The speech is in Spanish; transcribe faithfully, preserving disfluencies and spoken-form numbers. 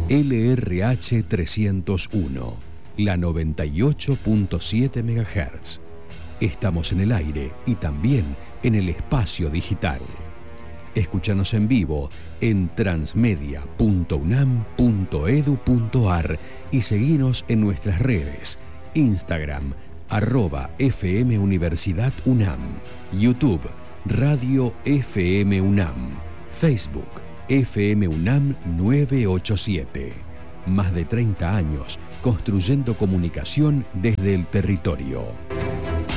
L R H trescientos uno, la noventa y ocho punto siete megahertz. Estamos en el aire y también en el espacio digital. Escúchanos en vivo en transmedia punto unam punto edu punto ar y seguinos en nuestras redes: Instagram, arroba F M Universidad UNAM, YouTube, Radio F M UNAM, Facebook, F M UNAM novecientos ochenta y siete. Más de treinta años construyendo comunicación desde el territorio.